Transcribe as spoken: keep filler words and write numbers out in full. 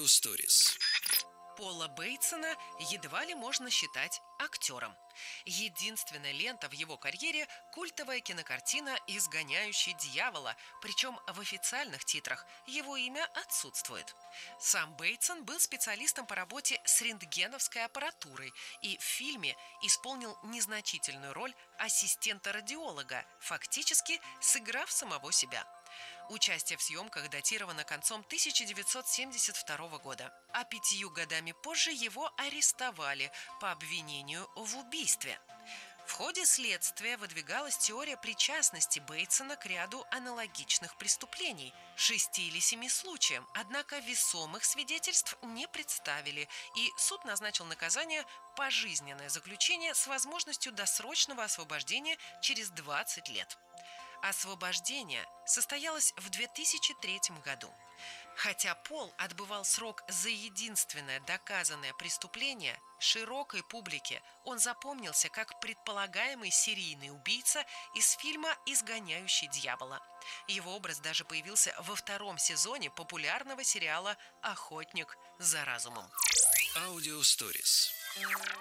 Stories. Пола Бейтсона едва ли можно считать актером. Единственная лента в его карьере – культовая кинокартина «Изгоняющий дьявола», причем в официальных титрах его имя отсутствует. Сам Бейтсон был специалистом по работе с рентгеновской аппаратурой и в фильме исполнил незначительную роль ассистента-радиолога, фактически сыграв самого себя. Участие в съемках датировано концом тысяча девятьсот семьдесят второго года, а пятью годами позже его арестовали по обвинению в убийстве. В ходе следствия выдвигалась теория причастности Бейтсона к ряду аналогичных преступлений, шести или семи случаям, однако весомых свидетельств не представили, и суд назначил наказание пожизненное заключение с возможностью досрочного освобождения через двадцать лет. Освобождение состоялось в две тысячи третьем году. Хотя Пол отбывал срок за единственное доказанное преступление, широкой публике он запомнился как предполагаемый серийный убийца из фильма «Изгоняющий дьявола». Его образ даже появился во втором сезоне популярного сериала «Охотник за разумом». Audio Stories.